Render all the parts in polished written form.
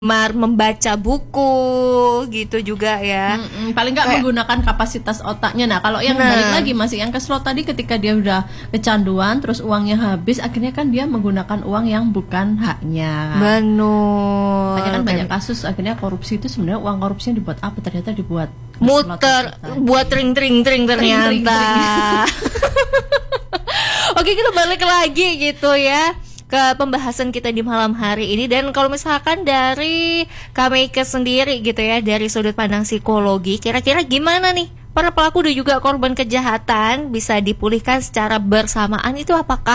membaca buku gitu juga ya. Paling nggak menggunakan kapasitas otaknya. Nah kalau yang balik lagi masih yang ke slot tadi, ketika dia udah kecanduan terus uangnya habis, akhirnya kan dia menggunakan uang yang bukan haknya. Benar. Makanya kan banyak kasus akhirnya korupsi itu sebenarnya uang korupsinya dibuat apa? Ternyata dibuat muter, buat tring ternyata. Oke, kita balik lagi gitu ya ke pembahasan kita di malam hari ini. Dan kalau misalkan dari Kak sendiri gitu ya, dari sudut pandang psikologi, kira-kira gimana nih para pelaku dan juga korban kejahatan bisa dipulihkan secara bersamaan, itu apakah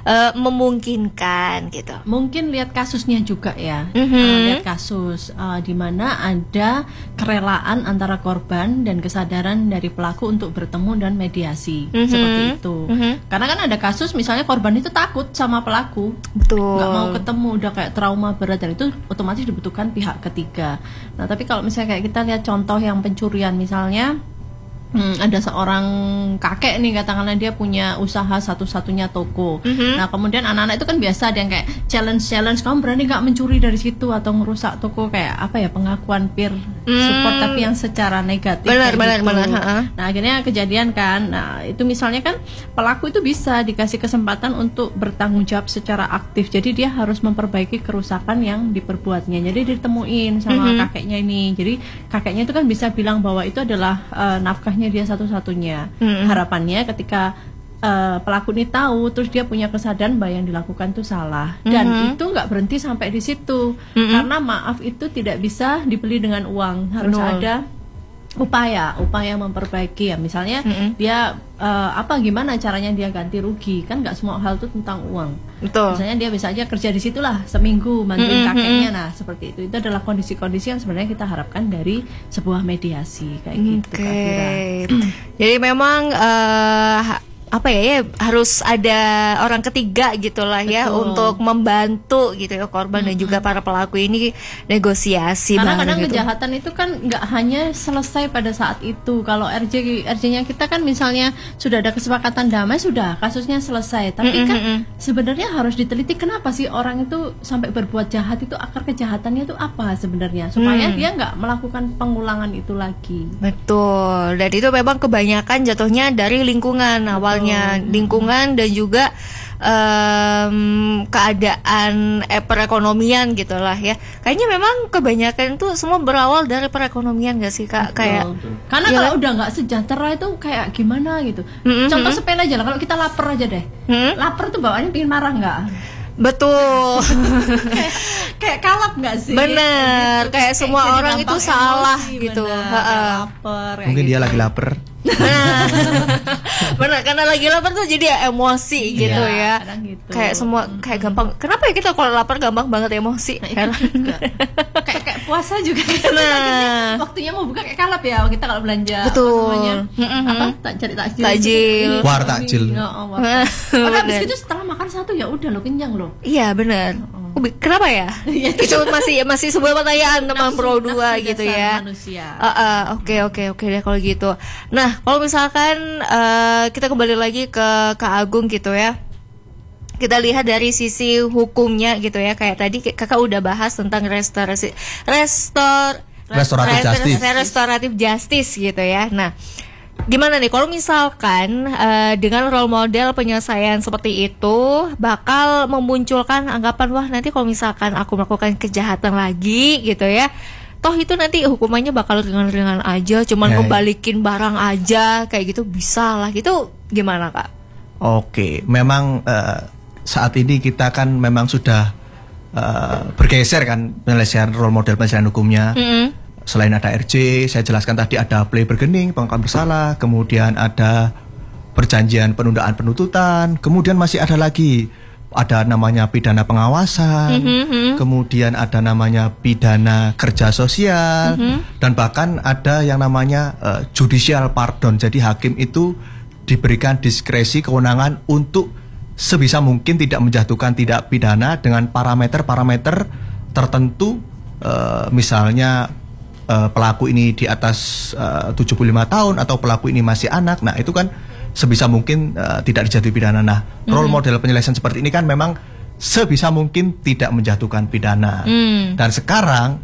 memungkinkan gitu? Mungkin lihat kasusnya juga ya. Lihat kasus di mana ada kerelaan antara korban dan kesadaran dari pelaku untuk bertemu dan mediasi, seperti itu. Karena kan ada kasus misalnya korban itu takut sama pelaku, nggak mau ketemu, udah kayak trauma berat, dan itu otomatis dibutuhkan pihak ketiga. Nah tapi kalau misalnya kayak kita lihat contoh yang pencurian misalnya, ada seorang kakek nih, katakanlah dia punya usaha satu-satunya toko. Nah kemudian anak-anak itu kan biasa ada yang kayak challenge, kamu berani nggak mencuri dari situ atau merusak toko, kayak apa ya, pengakuan peer support tapi yang secara negatif. Benar. Nah akhirnya kejadian kan. Nah itu misalnya kan pelaku itu bisa dikasih kesempatan untuk bertanggung jawab secara aktif. Jadi dia harus memperbaiki kerusakan yang diperbuatnya. Jadi ditemuin sama kakeknya ini. Jadi kakeknya itu kan bisa bilang bahwa itu adalah nafkahnya dia satu-satunya. Harapannya ketika pelaku ini tahu, terus dia punya kesadaran bahwa yang dilakukan itu salah, dan itu nggak berhenti sampai di situ. Karena maaf itu tidak bisa dibeli dengan uang, harus ada upaya memperbaiki ya. Misalnya dia gimana caranya dia ganti rugi, kan nggak semua hal itu tentang uang. Betul. Misalnya dia bisa aja kerja di situlah seminggu bantuin kakeknya. Nah seperti itu adalah kondisi-kondisi yang sebenarnya kita harapkan dari sebuah mediasi kayak gitu. Jadi memang harus ada orang ketiga gitulah ya. Betul. Untuk membantu gitu ya korban dan juga para pelaku ini negosiasi. Karena kadang gitu. Kejahatan itu kan nggak hanya selesai pada saat itu. Kalau RJ-nya kita kan misalnya sudah ada kesepakatan damai, sudah kasusnya selesai. Tapi kan sebenarnya harus diteliti kenapa sih orang itu sampai berbuat jahat, itu akar kejahatannya itu apa sebenarnya, supaya dia nggak melakukan pengulangan itu lagi. Betul. Dan itu memang kebanyakan jatuhnya dari lingkungan awalnya. Lingkungan dan juga keadaan perekonomian gitulah ya. Kayaknya memang kebanyakan itu semua berawal dari perekonomian, gak sih Kak? Kayak karena kalau udah nggak sejahtera itu kayak gimana gitu. Contoh sepele aja lah, kalau kita lapar aja deh. Lapar tuh bawaannya pengen marah nggak? Betul. kayak kalap nggak sih? Bener, kayak semua orang itu salah gitu. Lapar. Mungkin dia lagi lapar. Benar, karena lagi lapar tuh jadi ya emosi gitu ya. Gitu. Kayak semua kayak gampang. Kenapa ya kita kalau lapar gampang banget emosi? Kayak puasa juga. Nah, waktunya mau buka kayak kalap ya kita kalau belanja. Betul. Cari takjil. War takjil. Habis itu setelah makan satu ya udah lo kenyang lo. Iya benar. Kenapa ya? Itu masih sebuah pertanyaan teman Pro 2 gitu ya. Oke deh kalau gitu. Nah, kalau misalkan kita kembali lagi ke Kak Agung gitu ya. Kita lihat dari sisi hukumnya gitu ya. Kayak tadi Kakak udah bahas tentang restoratif justice gitu ya. Nah, gimana nih kalau misalkan dengan role model penyelesaian seperti itu bakal memunculkan anggapan, wah nanti kalau misalkan aku melakukan kejahatan lagi gitu ya, toh itu nanti hukumannya bakal ringan-ringan aja, cuman ngebalikin barang aja kayak gitu, bisa lah gitu. Gimana Kak? Oke, memang saat ini kita kan memang sudah bergeser kan penyelesaian role model penyelesaian hukumnya. Selain ada RJ, saya jelaskan tadi ada plea bergening, pengakuan bersalah, kemudian ada perjanjian penundaan penuntutan, kemudian masih ada lagi, ada namanya pidana pengawasan, kemudian ada namanya pidana kerja sosial, dan bahkan ada yang namanya judicial pardon. Jadi hakim itu diberikan diskresi kewenangan untuk sebisa mungkin tidak menjatuhkan tindak pidana dengan parameter-parameter tertentu, misalnya pelaku ini di atas 75 tahun atau pelaku ini masih anak. Nah itu kan sebisa mungkin tidak dijatuhi pidana. Nah role model penyelesaian seperti ini kan memang sebisa mungkin tidak menjatuhkan pidana. Dan sekarang